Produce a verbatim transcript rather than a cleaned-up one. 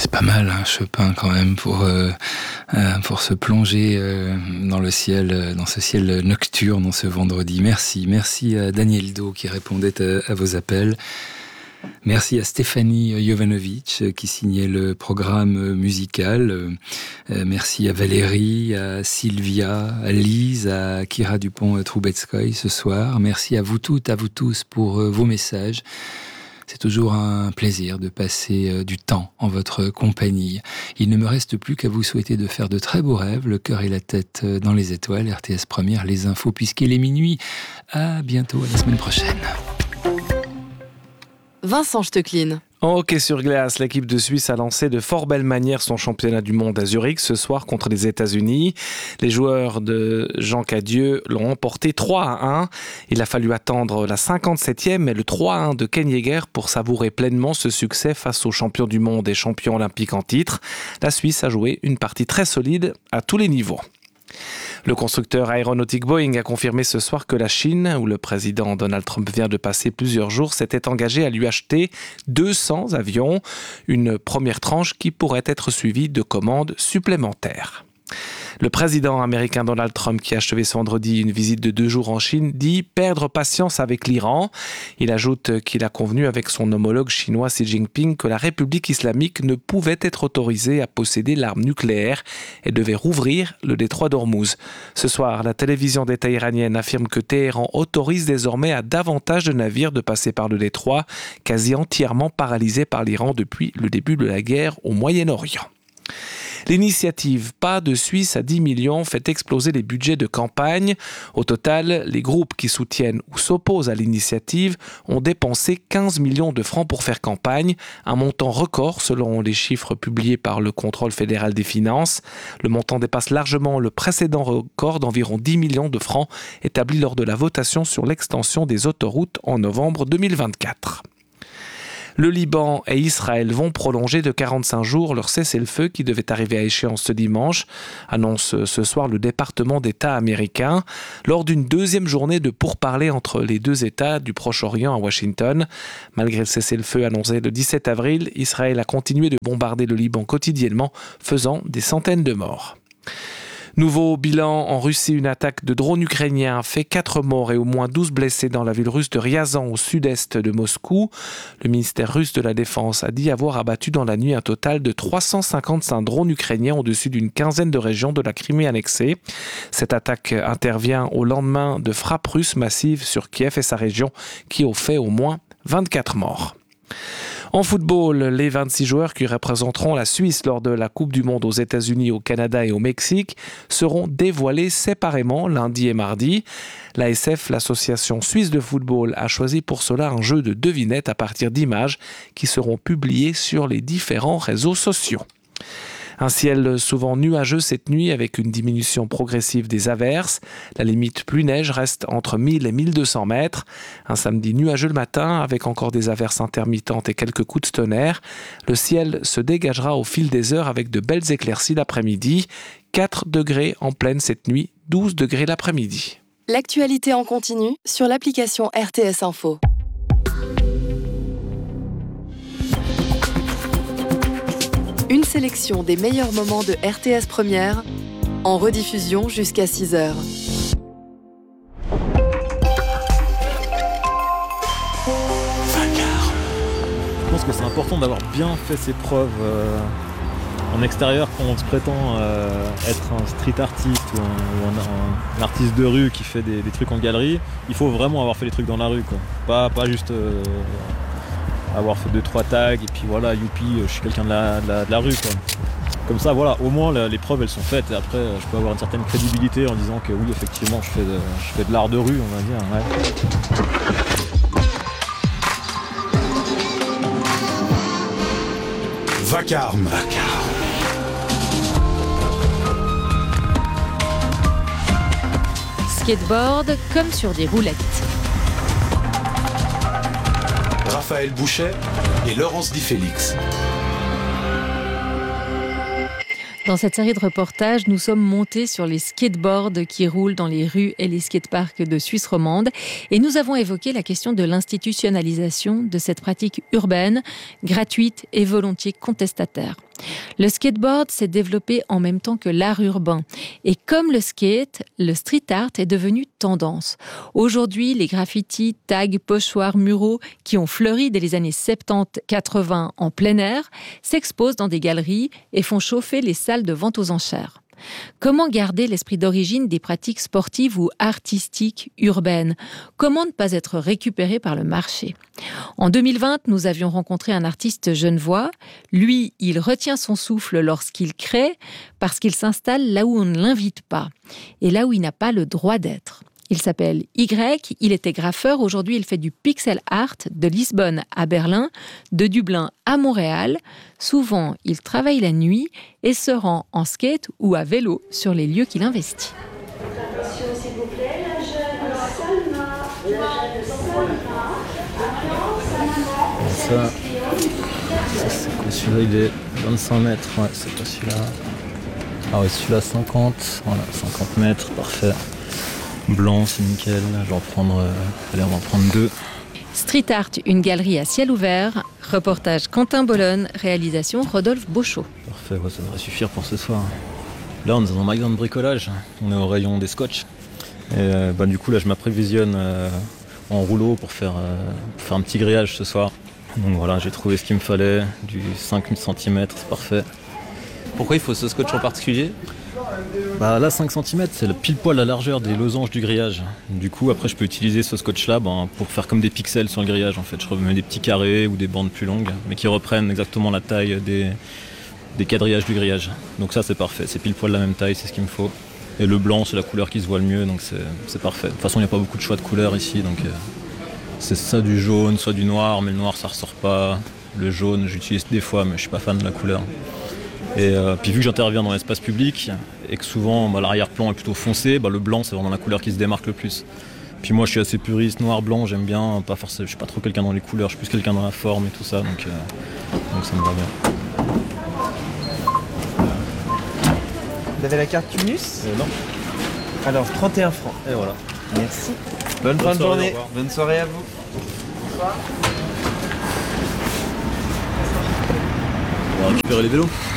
C'est pas mal, hein, Chopin quand même, pour, euh, euh, pour se plonger euh, dans le ciel, dans ce ciel nocturne, dans ce vendredi. Merci, merci à Daniel Do qui répondait à, à vos appels. Merci à Stéphanie Jovanovic qui signait le programme musical. Euh, merci à Valérie, à Sylvia, à Lise, à Kira Dupont-Troubetskoy ce soir. Merci à vous toutes, à vous tous pour euh, vos messages. C'est toujours un plaisir de passer du temps en votre compagnie. Il ne me reste plus qu'à vous souhaiter de faire de très beaux rêves, le cœur et la tête dans les étoiles. R T S Première, les infos, puisqu'il est minuit. À bientôt, à la semaine prochaine. Vincent Stecklin. En hockey sur glace, l'équipe de Suisse a lancé de fort belle manière son championnat du monde à Zurich ce soir contre les États-Unis. Les joueurs de Jean Cadieux l'ont emporté trois à un. Il a fallu attendre la cinquante-septième et le trois à un de Ken Yeager pour savourer pleinement ce succès face aux champions du monde et champions olympiques en titre. La Suisse a joué une partie très solide à tous les niveaux. Le constructeur aéronautique Boeing a confirmé ce soir que la Chine, où le président Donald Trump vient de passer plusieurs jours, s'était engagé à lui acheter deux cents avions, une première tranche qui pourrait être suivie de commandes supplémentaires. Le président américain Donald Trump, qui a achevé ce vendredi une visite de deux jours en Chine, dit perdre patience avec l'Iran. Il ajoute qu'il a convenu avec son homologue chinois Xi Jinping que la République islamique ne pouvait être autorisée à posséder l'arme nucléaire et devait rouvrir le détroit d'Ormuz. Ce soir, la télévision d'État iranienne affirme que Téhéran autorise désormais à davantage de navires de passer par le détroit, quasi entièrement paralysé par l'Iran depuis le début de la guerre au Moyen-Orient. L'initiative Pas de Suisse à dix millions fait exploser les budgets de campagne. Au total, les groupes qui soutiennent ou s'opposent à l'initiative ont dépensé quinze millions de francs pour faire campagne, un montant record selon les chiffres publiés par le Contrôle fédéral des finances. Le montant dépasse largement le précédent record d'environ dix millions de francs établi lors de la votation sur l'extension des autoroutes en novembre deux mille vingt-quatre. Le Liban et Israël vont prolonger de quarante-cinq jours leur cessez-le-feu qui devait arriver à échéance ce dimanche, annonce ce soir le département d'État américain, lors d'une deuxième journée de pourparlers entre les deux États du Proche-Orient à Washington. Malgré le cessez-le-feu annoncé le dix-sept avril, Israël a continué de bombarder le Liban quotidiennement, faisant des centaines de morts. Nouveau bilan en Russie, une attaque de drones ukrainiens a fait quatre morts et au moins douze blessés dans la ville russe de Ryazan au sud-est de Moscou. Le ministère russe de la Défense a dit avoir abattu dans la nuit un total de trois cent cinquante-cinq drones ukrainiens au-dessus d'une quinzaine de régions de la Crimée annexée. Cette attaque intervient au lendemain de frappes russes massives sur Kiev et sa région qui ont fait au moins vingt-quatre morts. En football, les vingt-six joueurs qui représenteront la Suisse lors de la Coupe du Monde aux États-Unis, au Canada et au Mexique seront dévoilés séparément lundi et mardi. L'A S F, l'Association suisse de football, a choisi pour cela un jeu de devinettes à partir d'images qui seront publiées sur les différents réseaux sociaux. Un ciel souvent nuageux cette nuit avec une diminution progressive des averses. La limite pluie-neige reste entre mille et mille deux cents mètres. Un samedi nuageux le matin avec encore des averses intermittentes et quelques coups de tonnerre. Le ciel se dégagera au fil des heures avec de belles éclaircies l'après-midi. quatre degrés en pleine cette nuit, douze degrés l'après-midi. L'actualité en continu sur l'application R T S Info. Une sélection des meilleurs moments de R T S Première, en rediffusion jusqu'à six heures. Je pense que c'est important d'avoir bien fait ses preuves euh, en extérieur quand on se prétend euh, être un street artiste ou, un, ou un, un, un artiste de rue qui fait des, des trucs en galerie. Il faut vraiment avoir fait les trucs dans la rue, quoi. Pas, pas juste... Euh, avoir fait deux trois tags et puis voilà, youpi, je suis quelqu'un de la, de la, de la rue, quoi. Comme ça, voilà, au moins la, les preuves elles sont faites et après je peux avoir une certaine crédibilité en disant que oui, effectivement, je fais de, je fais de l'art de rue, on va dire. Ouais. Vacarme. Vacarme. Skateboard comme sur des roulettes. Raphaël Bouchet et Laurence Di Félix. Dans cette série de reportages, nous sommes montés sur les skateboards qui roulent dans les rues et les skateparks de Suisse romande et nous avons évoqué la question de l'institutionnalisation de cette pratique urbaine, gratuite et volontiers contestataire. Le skateboard s'est développé en même temps que l'art urbain. Et comme le skate, le street art est devenu tendance. Aujourd'hui, les graffitis, tags, pochoirs, muraux qui ont fleuri dès les années soixante-dix quatre-vingts en plein air s'exposent dans des galeries et font chauffer les salles de vente aux enchères. Comment garder l'esprit d'origine des pratiques sportives ou artistiques urbaines ? Comment ne pas être récupéré par le marché ? En deux mille vingt, nous avions rencontré un artiste genevois. Lui, il retient son souffle lorsqu'il crée parce qu'il s'installe là où on ne l'invite pas et là où il n'a pas le droit d'être. Il s'appelle Y, il était graffeur, aujourd'hui il fait du pixel art de Lisbonne à Berlin, de Dublin à Montréal. Souvent, il travaille la nuit et se rend en skate ou à vélo sur les lieux qu'il investit. Attention s'il vous plaît, la jeune Salma, la jeune Salma, Ça, ça c'est quoi celui-là, il est vingt-cinq mètres, ouais c'est pas celui-là. Ah ouais, celui-là cinquante, voilà, cinquante mètres, parfait. Blanc, c'est nickel, je vais en prendre, euh, allez on va en prendre deux. Street Art, une galerie à ciel ouvert. Reportage Quentin Bolonne, réalisation Rodolphe Beauchot. Parfait, ouais, ça devrait suffire pour ce soir. Là on est dans un magasin de bricolage, on est au rayon des scotch. Et euh, bah, du coup là je m'apprévisionne euh, en rouleau pour faire, euh, pour faire un petit grillage ce soir. Donc voilà, j'ai trouvé ce qu'il me fallait, du cinq centimètres, c'est parfait. Pourquoi il faut ce scotch en particulier ? Bah là cinq centimètres c'est le pile poil la largeur des losanges du grillage. Du coup après je peux utiliser ce scotch là ben, pour faire comme des pixels sur le grillage en fait. Je remets des petits carrés ou des bandes plus longues mais qui reprennent exactement la taille des, des quadrillages du grillage. Donc ça c'est parfait, c'est pile poil la même taille, c'est ce qu'il me faut. Et le blanc c'est la couleur qui se voit le mieux donc c'est, c'est parfait. De toute façon il n'y a pas beaucoup de choix de couleurs ici donc euh, c'est soit du jaune, soit du noir, mais le noir ça ressort pas. Le jaune j'utilise des fois mais je suis pas fan de la couleur. Et euh, puis vu que j'interviens dans l'espace public et que souvent bah, l'arrière-plan est plutôt foncé, bah, le blanc c'est vraiment la couleur qui se démarque le plus. Puis moi je suis assez puriste, noir-blanc, j'aime bien, pas forcément, je suis pas trop quelqu'un dans les couleurs, je suis plus quelqu'un dans la forme et tout ça, donc, euh, donc ça me va bien. Vous avez la carte Cumulus ? Euh, non. Alors trente et un francs. Et voilà. Merci. Bonne, Bonne fin de journée. Bonne soirée à vous. Bonsoir. On va récupérer les vélos.